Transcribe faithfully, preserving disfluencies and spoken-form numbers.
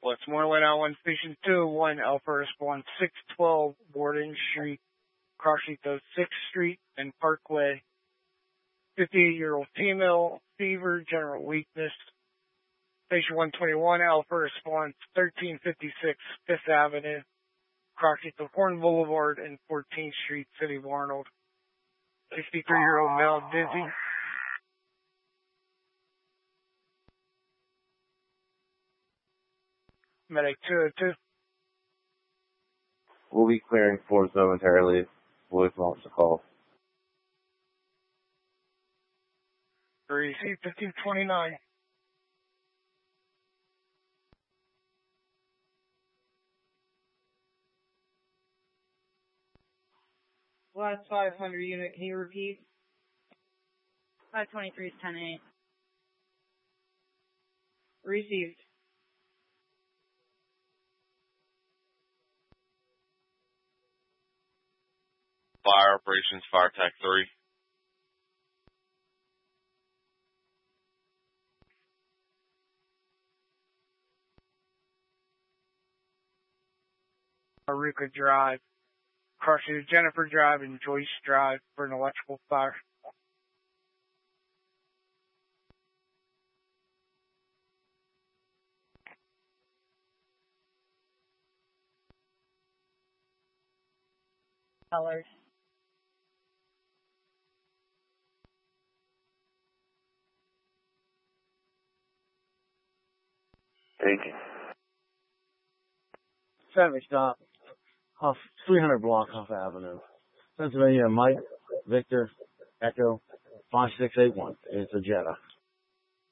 What's Moreland out one Station two, one Alpha Response six twelve Warden Street, crossing to sixth Street and Parkway. fifty-eight-year-old female, fever, general weakness. Station one twenty-one, Alpha Response thirteen fifty-six Fifth Avenue, crossing to Horn Boulevard and fourteenth Street, City of Arnold. sixty-three-year-old male, dizzy. Medic two oh two. We'll be clearing floors momentarily. Voice wants to call. Receive fifteen twenty-nine. Last five hundred unit, can you repeat? five twenty-three is ten eight. Received. Fire Operations, Fire Tech three. Aruka Drive, crossing to Jennifer Drive and Joyce Drive for an electrical fire. Colors. Thank you. Traffic stop off three hundred block off Avenue. Pennsylvania, Mike, Victor, Echo, five six eight one. It's a Jetta.